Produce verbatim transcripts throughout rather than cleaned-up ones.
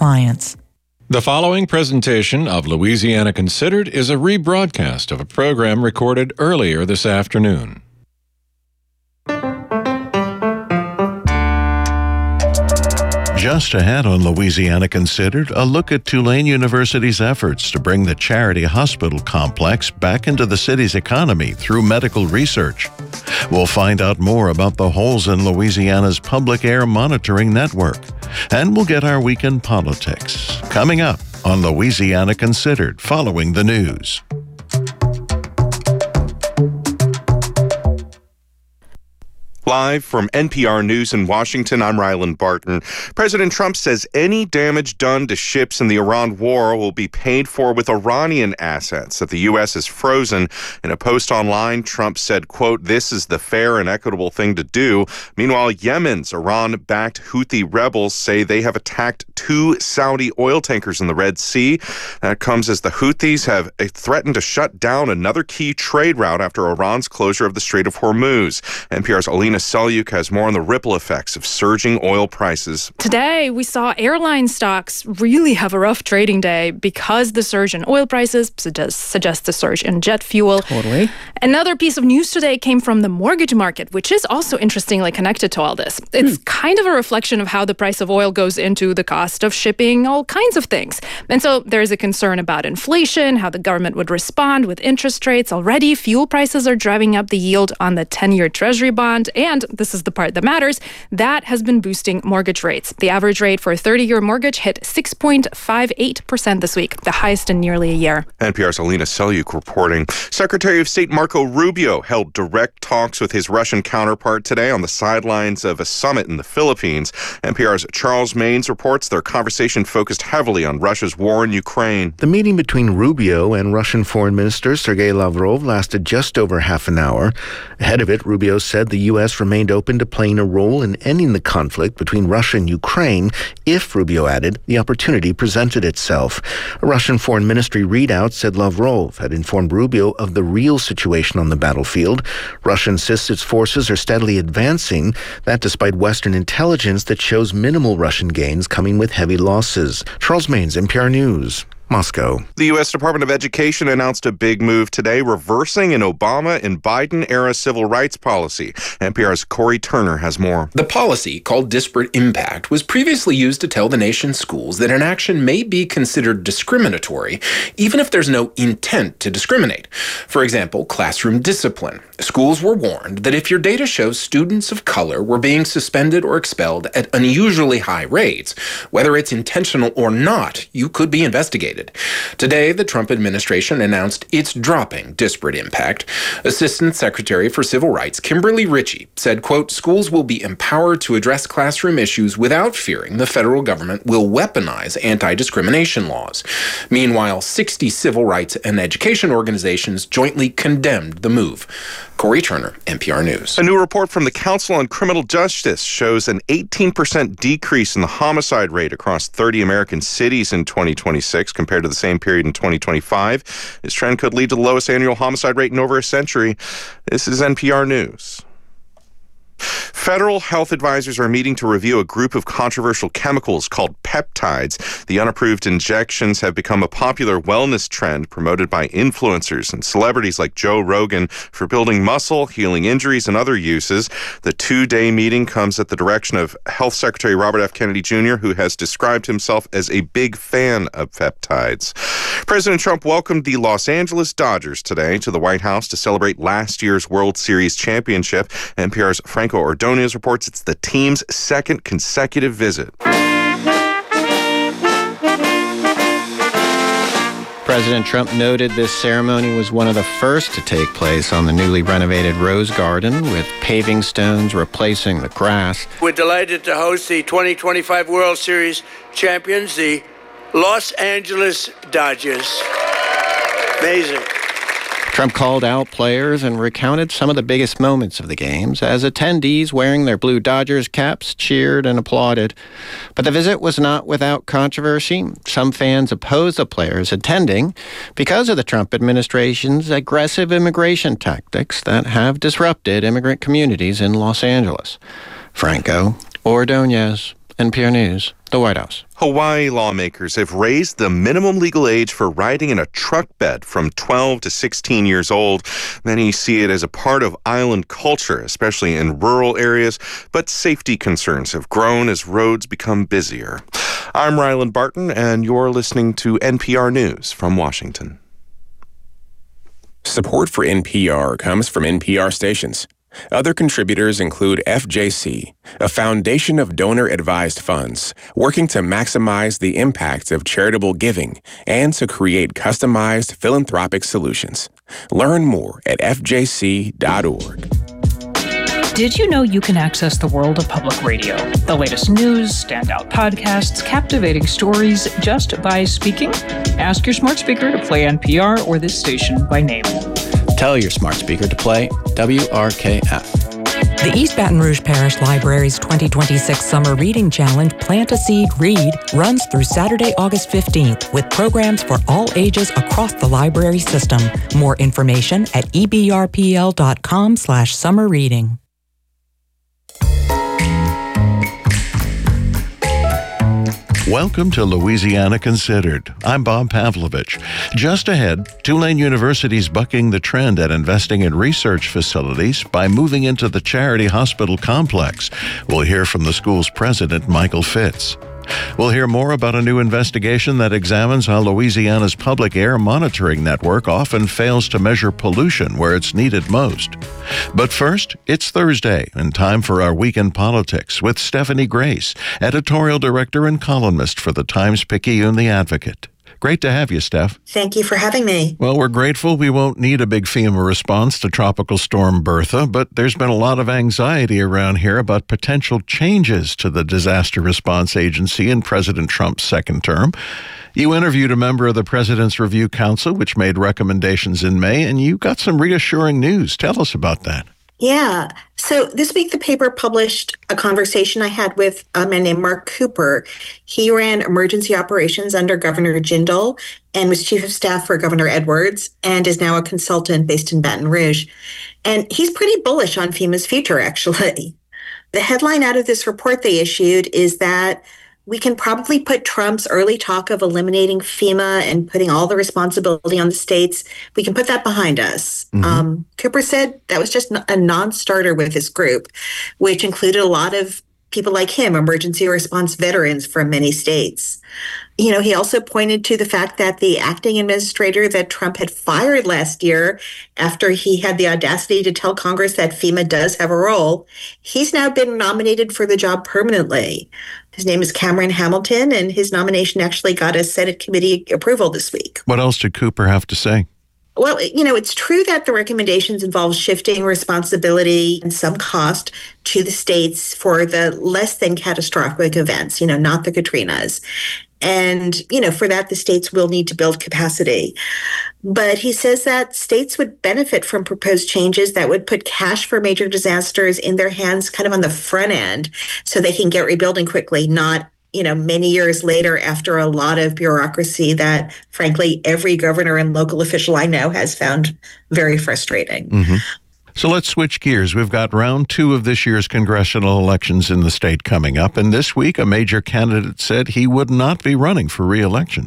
clients. The following presentation of Louisiana Considered is a rebroadcast of a program recorded earlier this afternoon. Just ahead on Louisiana Considered, a look at Tulane University's efforts to bring the Charity Hospital complex back into the city's economy through medical research. We'll find out more about the holes in Louisiana's public air monitoring network. And we'll get our weekend politics. Coming up on Louisiana Considered, following the news. Live from N P R News in Washington, I'm Ryland Barton. President Trump says any damage done to ships in the Iran war will be paid for with Iranian assets that the U S has frozen. In a post online, Trump said, quote, "This is the fair and equitable thing to do." Meanwhile, Yemen's Iran-backed Houthi rebels say they have attacked two Saudi oil tankers in the Red Sea. That comes as the Houthis have threatened to shut down another key trade route after Iran's closure of the Strait of Hormuz. N P R's Alina Selyuk has more on the ripple effects of surging oil prices. Today, we saw airline stocks really have a rough trading day because the surge in oil prices suggests, suggests a surge in jet fuel. Totally. Another piece of news today came from the mortgage market, which is also interestingly connected to all this. It's hmm. kind of a reflection of how the price of oil goes into the cost of shipping all kinds of things. And so there's a concern about inflation, how the government would respond with interest rates. Already, fuel prices are driving up the yield on the ten-year Treasury bond. And this is the part that matters, that has been boosting mortgage rates. The average rate for a thirty-year mortgage hit six point five eight percent this week, the highest in nearly a year. N P R's Alina Selyuk reporting. Secretary of State Marco Rubio held direct talks with his Russian counterpart today on the sidelines of a summit in the Philippines. N P R's Charles Maynes reports their conversation focused heavily on Russia's war in Ukraine. The meeting between Rubio and Russian Foreign Minister Sergei Lavrov lasted just over half an hour. Ahead of it, Rubio said the U S remained open to playing a role in ending the conflict between Russia and Ukraine if, Rubio added, the opportunity presented itself. A Russian Foreign Ministry readout said Lavrov had informed Rubio of the real situation on the battlefield. Russia insists its forces are steadily advancing, that despite Western intelligence that shows minimal Russian gains coming with heavy losses. Charles Maynes, N P R News. Moscow. The U S Department of Education announced a big move today, reversing an Obama and Biden-era civil rights policy. N P R's Corey Turner has more. The policy, called Disparate Impact, was previously used to tell the nation's schools that an action may be considered discriminatory, even if there's no intent to discriminate. For example, classroom discipline. Schools were warned that if your data shows students of color were being suspended or expelled at unusually high rates, whether it's intentional or not, you could be investigated. Today, the Trump administration announced it's dropping disparate impact. Assistant Secretary for Civil Rights Kimberly Ritchie said, quote, "Schools will be empowered to address classroom issues without fearing the federal government will weaponize anti-discrimination laws." Meanwhile, sixty civil rights and education organizations jointly condemned the move. Corey Turner, N P R News. A new report from the Council on Criminal Justice shows an eighteen percent decrease in the homicide rate across thirty American cities in twenty twenty-six compared to the same period in twenty twenty-five. This trend could lead to the lowest annual homicide rate in over a century. This is N P R News. Federal health advisors are meeting to review a group of controversial chemicals called peptides. The unapproved injections have become a popular wellness trend promoted by influencers and celebrities like Joe Rogan for building muscle, healing injuries, and other uses. The two-day meeting comes at the direction of Health Secretary Robert F. Kennedy Junior, who has described himself as a big fan of peptides. President Trump welcomed the Los Angeles Dodgers today to the White House to celebrate last year's World Series championship. N P R's Franco Ordonez reports it's the team's second consecutive visit. President Trump noted this ceremony was one of the first to take place on the newly renovated Rose Garden, with paving stones replacing the grass. We're delighted to host the twenty twenty-five World Series champions, the Los Angeles Dodgers. Amazing. Trump called out players and recounted some of the biggest moments of the games as attendees wearing their blue Dodgers caps cheered and applauded. But the visit was not without controversy. Some fans opposed the players attending because of the Trump administration's aggressive immigration tactics that have disrupted immigrant communities in Los Angeles. Franco Ordonez, N P R News. The White House. Hawaii lawmakers have raised the minimum legal age for riding in a truck bed from twelve to sixteen years old. Many see it as a part of island culture, especially in rural areas, but safety concerns have grown as roads become busier. I'm Ryland Barton, and you're listening to N P R News from Washington. Support for N P R comes from N P R stations. Other contributors include F J C, a foundation of donor-advised funds working to maximize the impact of charitable giving and to create customized philanthropic solutions. Learn more at f j c dot org. Did you know you can access the world of public radio? The latest news, standout podcasts, captivating stories just by speaking? Ask your smart speaker to play N P R or this station by name. Tell your smart speaker to play W R K F. The East Baton Rouge Parish Library's twenty twenty-six Summer Reading Challenge, Plant a Seed, Read, runs through Saturday, August fifteenth, with programs for all ages across the library system. More information at e b r p l dot com slash summer reading. Welcome to Louisiana Considered. I'm Bob Pavlovich. Just ahead, Tulane University's bucking the trend at investing in research facilities by moving into the Charity Hospital complex. We'll hear from the school's president, Michael Fitz. We'll hear more about a new investigation that examines how Louisiana's public air monitoring network often fails to measure pollution where it's needed most. But first, it's Thursday and time for our Weekend Politics with Stephanie Grace, editorial director and columnist for the Times-Picayune The Advocate. Great to have you, Steph. Thank you for having me. Well, we're grateful we won't need a big FEMA response to Tropical Storm Bertha, but there's been a lot of anxiety around here about potential changes to the Disaster Response Agency in President Trump's second term. You interviewed a member of the President's Review Council, which made recommendations in May, and you got some reassuring news. Tell us about that. Yeah. So this week, the paper published a conversation I had with a man named Mark Cooper. He ran emergency operations under Governor Jindal and was chief of staff for Governor Edwards and is now a consultant based in Baton Rouge. And he's pretty bullish on FEMA's future, actually. The headline out of this report they issued is that we can probably put Trump's early talk of eliminating FEMA and putting all the responsibility on the states, we can put that behind us. Mm-hmm. Um, Cooper said that was just a non-starter with his group, which included a lot of people like him, emergency response veterans from many states. You know, he also pointed to the fact that the acting administrator that Trump had fired last year after he had the audacity to tell Congress that FEMA does have a role, he's now been nominated for the job permanently. His name is Cameron Hamilton, and his nomination actually got a Senate committee approval this week. What else did Cooper have to say? Well, you know, it's true that the recommendations involve shifting responsibility and some cost to the states for the less than catastrophic events, you know, not the Katrinas. And, you know, for that, the states will need to build capacity. But he says that states would benefit from proposed changes that would put cash for major disasters in their hands kind of on the front end so they can get rebuilding quickly, not, you know, many years later after a lot of bureaucracy that, frankly, every governor and local official I know has found very frustrating. Mm-hmm. So let's switch gears. We've got round two of this year's congressional elections in the state coming up. And this week, a major candidate said he would not be running for re-election.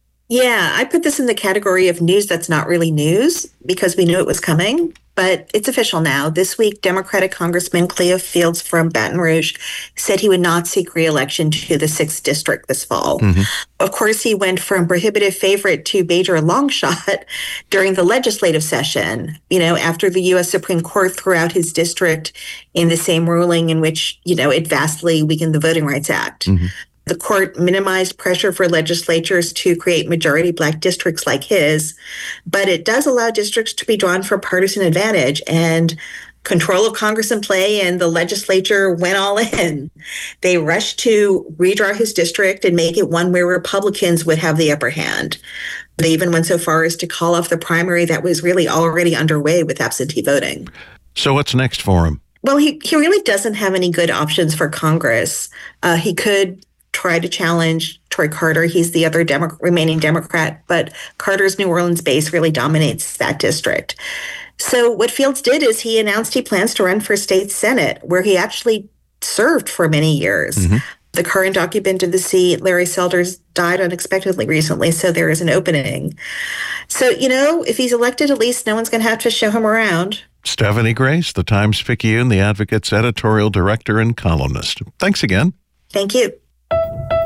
Yeah, I put this in the category of news that's not really news because we knew it was coming, but it's official now. This week, Democratic Congressman Cleo Fields from Baton Rouge said he would not seek re-election to the sixth District this fall. Mm-hmm. Of course, he went from prohibitive favorite to major long shot during the legislative session, you know, after the U S Supreme Court threw out his district in the same ruling in which, you know, it vastly weakened the Voting Rights Act. Mm-hmm. The court minimized pressure for legislatures to create majority Black districts like his, but it does allow districts to be drawn for partisan advantage, and control of Congress in play, and the legislature went all in. They rushed to redraw his district and make it one where Republicans would have the upper hand. They even went so far as to call off the primary that was really already underway with absentee voting. So what's next for him? Well, he, he really doesn't have any good options for Congress. Uh, he could try to challenge Troy Carter. He's the other Demo- remaining Democrat, but Carter's New Orleans base really dominates that district. So what Fields did is he announced he plans to run for state Senate, where he actually served for many years. Mm-hmm. The current occupant of the seat, Larry Selders, died unexpectedly recently, so there is an opening. So, you know, if he's elected, at least no one's going to have to show him around. Stephanie Grace, the Times-Picayune, The Advocate's editorial director and columnist. Thanks again. Thank you.